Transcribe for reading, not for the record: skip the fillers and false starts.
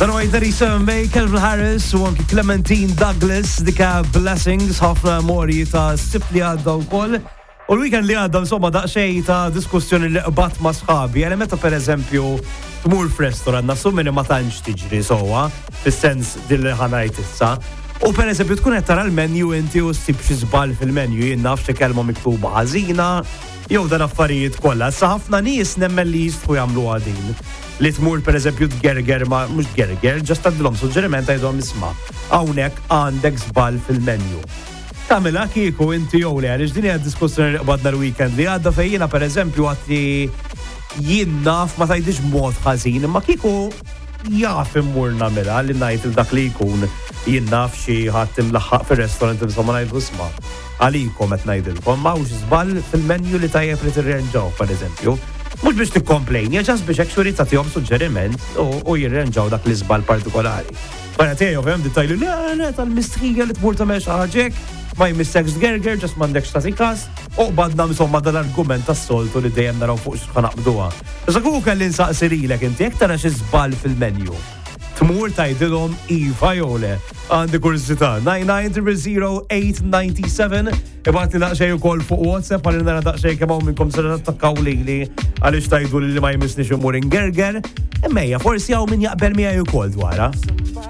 Dan għajda Seven Bay, Calvin Harris u anki Clementine Douglas dika Blessings, ħafna mori ta' sib li għadda u koll. U l-weekend li għadda insomma daqxej ta' diskussjoni li qbat ma' sħabi. Għale meta per eżempju tmur f'restorant nassumini ma tantx tiġri sowa, fis-sens dil-ħanajt issa. U per eżempju tkun qed tara l-menju inti u ssib xi żball fil-menju, jien naf xi kelma miktuba ħażina, jew dan affarijiet kollha. Sa ħafna nies nemmen li jistgħu jagħmlu din. Li tmur per eżempju tgerger ma mhux gerger, ġast tagħdilhom suġġeriment għajdhom isma' hawnhekk għandek żball fil-menju. Tagħmilha kieku inti jew le għaliex din hija diskussjoni li qbadna l-weekend li għadda fejn jiena per eżempju għatti jien naf ma tgħidix mod ħażin, imma kieku jaf immur nagħmilha li ngħid il dak li jkun jien naf xi ħadd imlaħħaq fir-restorant insomma ngħidu isma' għalikom qed ngħidilkom m'hawnx żball fil-menju li tajjeb li tirrenġaw pereżempju. Mhux biex tikkomplejni, ġas biex hekk xuri tagħtihom suġġeriment u jirrenġaw dak l-iżball partikolari. Wara tiegħi ovvjament dittajlu le tal-mistrija li tmur tagħmel xi ħaġek ma jmissekx gerger, ġas m'għandekx tagħti każ, u qbadna insomma dal-argument tas-soltu li dejjem naraw fuq x'ħa naqbduha. Issa kieku kelli nsaqsirilek inti jekk tara xi żball fil-menju. Tmur tgħidilhom iva jew le. Għandi kuriżità 9900-897 ibgħatli daqsxejn ukoll fuq WhatsApp għalli nara daqsxejn kemm hawn minnkom se tattakkaw lili għaliex tgħidu li ma jmissniex imur ingerger. Emmejja forsi hawn min jaqbel miegħi wkoll dwarha.